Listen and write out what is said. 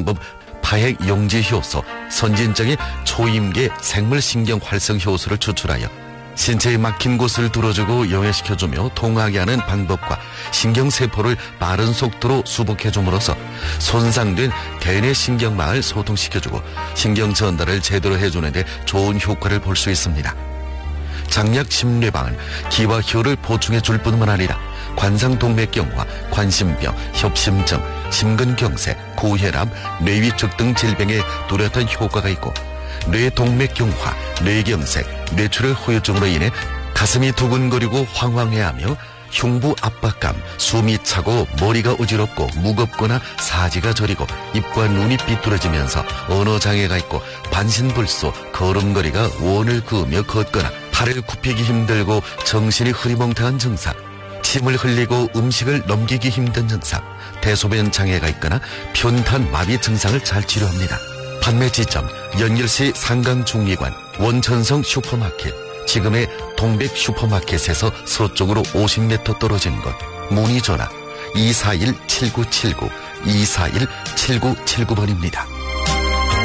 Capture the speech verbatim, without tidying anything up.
방법, 파핵 용지 효소, 선진적인 초임계 생물신경 활성 효소를 추출하여 신체에 막힌 곳을 뚫어주고 용해시켜주며 통하게 하는 방법과 신경세포를 빠른 속도로 수복해줌으로써 손상된 대뇌 신경망을 소통시켜주고 신경 전달을 제대로 해주는 데 좋은 효과를 볼 수 있습니다. 장약 심뇌방은 기와 효를 보충해 줄 뿐만 아니라 관상동맥경화, 관심병, 협심증, 심근경색, 고혈압, 뇌위축 등 질병에 뚜렷한 효과가 있고 뇌동맥경화, 뇌경색, 뇌출혈 후유증으로 인해 가슴이 두근거리고 황황해하며 흉부 압박감, 숨이 차고 머리가 어지럽고 무겁거나 사지가 저리고 입과 눈이 삐뚤어지면서 언어장애가 있고 반신불수, 걸음걸이가 원을 그으며 걷거나 팔을 굽히기 힘들고 정신이 흐리멍텅한 증상, 침을 흘리고 음식을 넘기기 힘든 증상, 대소변 장애가 있거나 편탄 마비 증상을 잘 치료합니다. 판매 지점 연길시 상강중리관 원천성 슈퍼마켓, 지금의 동백 슈퍼마켓에서 서쪽으로 오십 미터 떨어진 곳. 문의 전화 이사일 칠구칠구 이사일 칠구칠구 번입니다.